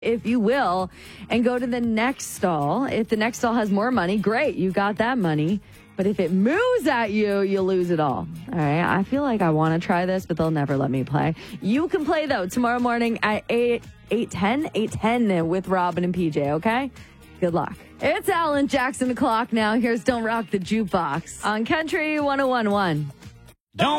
if you will, and go to the next stall. If the next stall has more money, great, you got that money. But if it moves at you, you lose it all. All right, I feel like I want to try this, but they'll never let me play. You can play, though, tomorrow morning at 8:10 with Robin and PJ, okay? Good luck. It's Alan Jackson o'clock now. Here's Don't Rock the Jukebox on Country 101.1. Don't